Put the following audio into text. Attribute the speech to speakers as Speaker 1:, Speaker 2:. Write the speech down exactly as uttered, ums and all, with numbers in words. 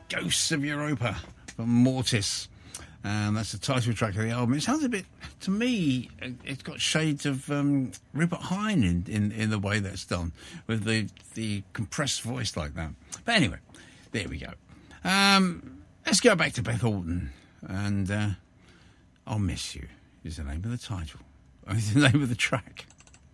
Speaker 1: Ghosts of Europa from Mortis. And that's the title track of the album. It sounds a bit, to me, it's got shades of um, Rupert Hine in, in, in the way that's done, with the, the compressed voice like that. But anyway, there we go. Um, let's go back to Beth Orton. And uh, I'll Miss You is the name of the title. It's the name of the track.